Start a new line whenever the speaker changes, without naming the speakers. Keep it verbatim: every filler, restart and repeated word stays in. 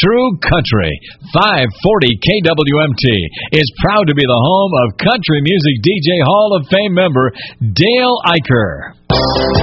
Through Country. five forty K W M T is proud to be the home of country music D J Hall of Fame member Dale Eicher.